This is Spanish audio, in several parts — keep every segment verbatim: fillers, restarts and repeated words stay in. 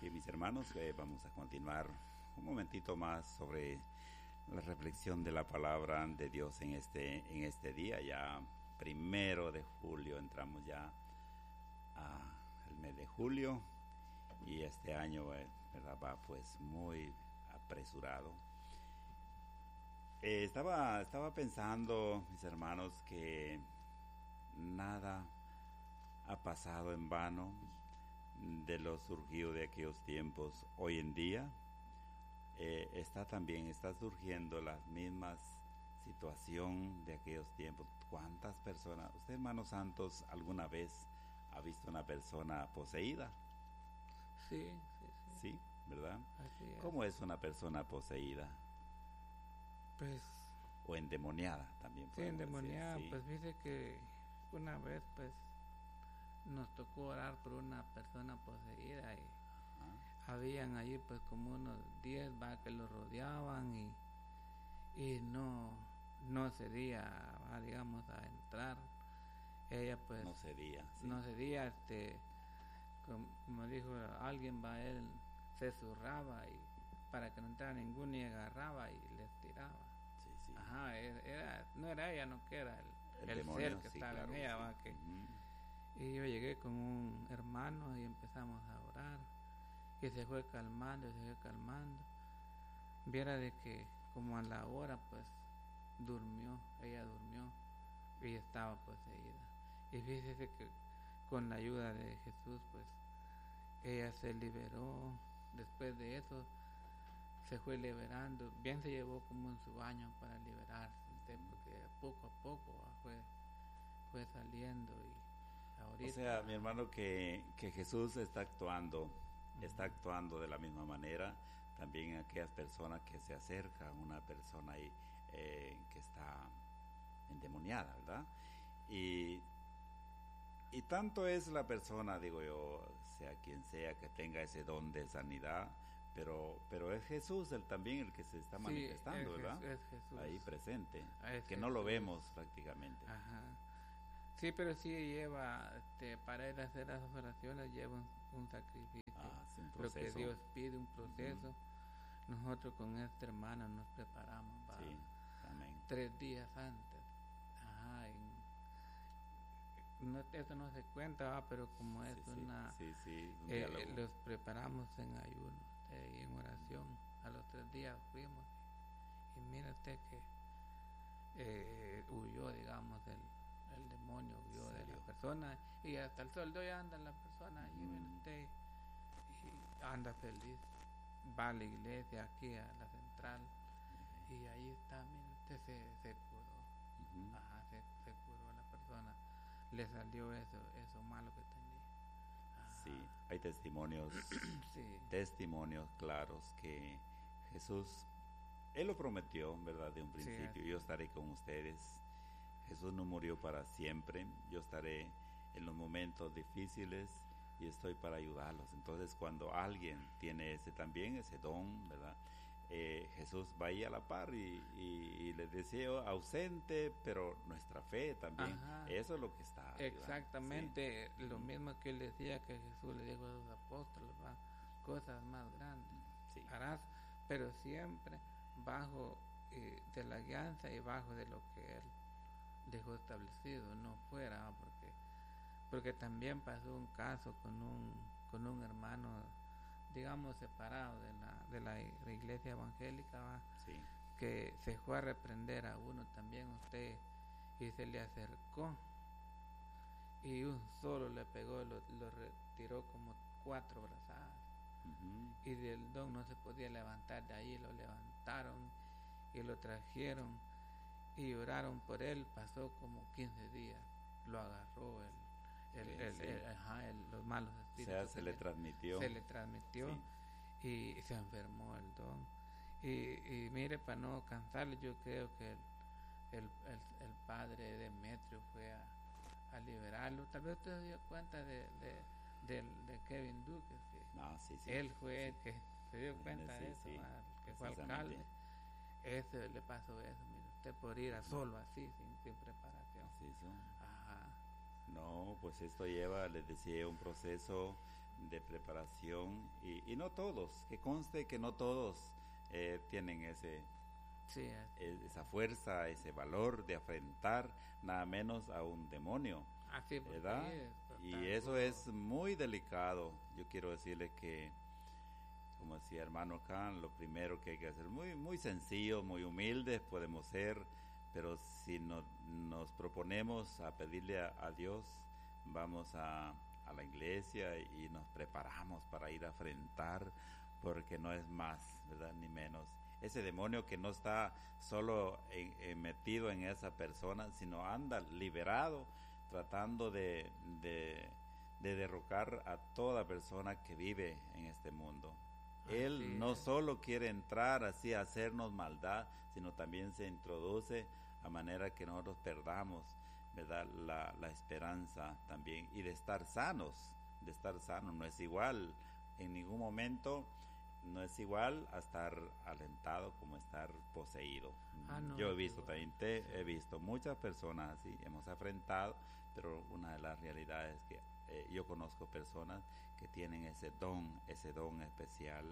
Bien, mis hermanos, eh, vamos a continuar un momentito más sobre la reflexión de la palabra de Dios en este, en este día. Ya primero de julio, entramos ya al mes de julio y este año eh, ¿verdad? Va pues muy apresurado. Eh, estaba, estaba pensando, mis hermanos, que nada ha pasado en vano de lo surgido de aquellos tiempos. Hoy en día eh, está también, está surgiendo las mismas situación de aquellos tiempos. ¿Cuántas personas, usted, hermanos santos, alguna vez ha visto una persona poseída? Sí, sí, sí. Sí, ¿verdad? Así es. ¿Cómo es una persona poseída? Pues O endemoniada también. sí, endemoniada, decir, sí. pues dice que una vez pues nos tocó orar por una persona poseída y Ajá. habían allí pues como unos diez va que lo rodeaban y y no no cedía, va, digamos, a entrar. Ella pues no cedía, sí. no cedía, este como, como dijo alguien, va, él se zurraba y para que no entrara ninguno y agarraba y les tiraba. Sí, sí. Ajá, era, no era ella, no que era el, el, el demonio, ser que sí, estaba claro, en ella, sí. va, que Uh-huh. Y yo llegué con un hermano y empezamos a orar y se fue calmando y se fue calmando. Viera de que como a la hora pues durmió, ella durmió y estaba poseída. Y fíjese que con la ayuda de Jesús pues ella se liberó. Después de eso se fue liberando, bien se llevó como en su baño para liberarse, porque poco a poco fue, fue saliendo. Y ahorita, o sea, mi hermano, que, que Jesús está actuando, uh-huh. está actuando de la misma manera también en aquellas personas que se acercan a una persona ahí, eh, que está endemoniada, ¿verdad? Y, y tanto es la persona, digo yo, sea quien sea, que tenga ese don de sanidad, pero pero es Jesús el también el que se está sí, manifestando, es, ¿verdad? Es Jesús. Ahí presente, es que Jesús. no lo vemos prácticamente. Ajá. Sí, pero sí lleva, este, para él hacer las oraciones lleva un, un sacrificio. Ah, sí, un proceso. Lo que Dios pide, un proceso. Uh-huh. Nosotros con este hermano nos preparamos para sí, amén. tres días antes. Ajá, en, no, eso no se cuenta, ¿va? Pero como es sí, una... Sí, sí, un eh, los preparamos en ayuno eh, y en oración. A los tres días fuimos y, y mira usted que eh, huyó, digamos, del el demonio, huyó de la persona y hasta el sol de hoy anda la persona y mm. viene usted y anda feliz, va a la iglesia aquí a la central uh-huh. y ahí está, mire usted, se, se curó, uh-huh. Ajá, se, se curó la persona, le salió eso eso malo que tenía. Ajá. Sí, hay testimonios sí. testimonios claros que Jesús, Él lo prometió, ¿verdad? De un principio, sí, yo estaré con ustedes. Jesús no murió para siempre, yo estaré en los momentos difíciles y estoy para ayudarlos. Entonces, cuando alguien tiene ese también, ese don, ¿verdad? Eh, Jesús va ahí a la par y, y, y les deseo ausente, pero nuestra fe también, Ajá. Eso es lo que está ayudando. Exactamente, ¿sí? Lo mismo que él decía que Jesús le dijo a los apóstoles, ¿va? Cosas más grandes, sí. Harás, pero siempre bajo eh, de la guianza y bajo de lo que él dejó establecido, no fuera, porque porque también pasó un caso con un con un hermano, digamos, separado de la de la iglesia evangélica, ¿va? Sí. Que se fue a reprender a uno también usted y se le acercó y un solo le pegó, lo, lo retiró como cuatro brazadas. Uh-huh. Y del don no se podía levantar de ahí, lo levantaron y lo trajeron y oraron por él. Pasó como quince días, lo agarró el, el, sí, el, sí. el, ajá, el los malos espíritus. O sea, se, se le transmitió. Se le transmitió sí. Y se enfermó el don. Y, y mire, para no cansarle, yo creo que el, el, el, el padre Demetrio fue a, a liberarlo. Tal vez usted se dio cuenta de, de, de, de Kevin Duque, que no, sí, sí, él fue sí. el que se dio cuenta sí, de eso, sí, que fue alcalde. Ese le pasó eso, mire usted, por ir a solo así, sin, sin preparación. Sí, eso. Ajá. No, pues esto lleva, les decía, un proceso de preparación, y, y no todos, que conste que no todos eh, tienen ese, sí, esa fuerza, ese valor de afrentar nada menos a un demonio, así, ¿verdad? Sí, y eso es muy delicado. Yo quiero decirle que, como decía hermano Khan, lo primero que hay que hacer, muy, muy sencillo, muy humildes podemos ser, pero si no, nos proponemos a pedirle a, a Dios, vamos a, a la iglesia y nos preparamos para ir a afrentar, porque no es más, ¿verdad? Ni menos. Ese demonio que no está solo en, en metido en esa persona, sino anda liberado, tratando de, de, de derrocar a toda persona que vive en este mundo. Él así no es. solo quiere entrar así a hacernos maldad, sino también se introduce a manera que nosotros perdamos, ¿verdad? La, la esperanza también, y de estar sanos, de estar sanos. No es igual, en ningún momento no es igual a estar alentado como estar poseído. Ah, no, Yo he no, visto no. también, te, he visto muchas personas así, hemos afrentado, pero una de las realidades es que eh, yo conozco personas que tienen ese don, ese don especial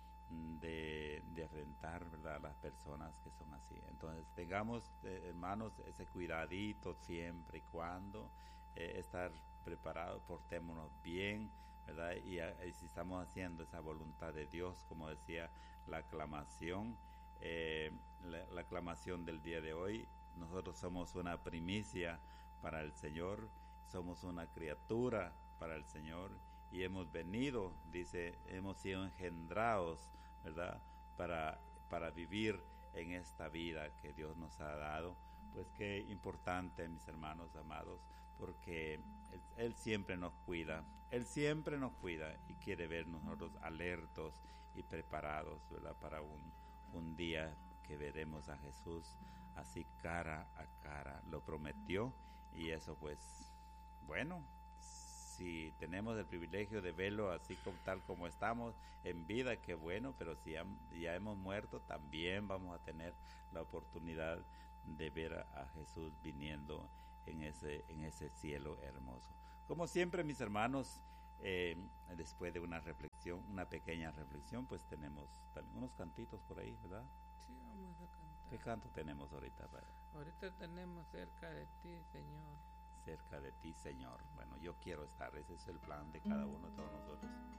de, de afrentar, ¿verdad?, a las personas que son así. Entonces tengamos, eh, hermanos, ese cuidadito siempre y cuando eh, estar preparados, portémonos bien, ¿verdad? Y, y si estamos haciendo esa voluntad de Dios, como decía la aclamación, eh, la, la aclamación del día de hoy, nosotros somos una primicia para el Señor, somos una criatura para el Señor, y hemos venido, dice, hemos sido engendrados, ¿verdad?, para, para vivir en esta vida que Dios nos ha dado. Pues qué importante, mis hermanos amados, porque él, él siempre nos cuida, Él siempre nos cuida y quiere ver nosotros alertos y preparados, ¿verdad?, para un, un día que veremos a Jesús así cara a cara. Lo prometió, y eso pues, bueno, si tenemos el privilegio de verlo así como, tal como estamos en vida, qué bueno, pero si ya, ya hemos muerto, también vamos a tener la oportunidad de ver a, a Jesús viniendo en ese, en ese cielo hermoso. Como siempre, mis hermanos, eh, después de una reflexión, una pequeña reflexión, pues tenemos también unos cantitos por ahí, ¿verdad? Sí, vamos a cantar. ¿Qué canto tenemos ahorita? Para? Ahorita tenemos cerca de ti, Señor. Cerca de ti, Señor. Bueno, yo quiero estar, ese es el plan de cada uno de todos nosotros.